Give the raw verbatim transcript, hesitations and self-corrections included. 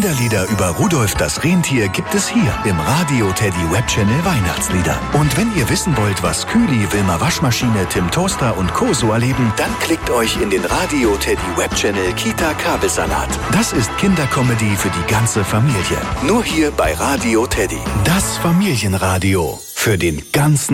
Kinderlieder über Rudolf das Rentier gibt es hier im Radio Teddy Webchannel Weihnachtslieder. Und wenn ihr wissen wollt, was Kühli, Wilma Waschmaschine, Tim Toaster und Co. so erleben, dann klickt euch in den Radio Teddy Webchannel Kita Kabelsalat. Das ist Kindercomedy für die ganze Familie. Nur hier bei Radio Teddy. Das Familienradio für den ganzen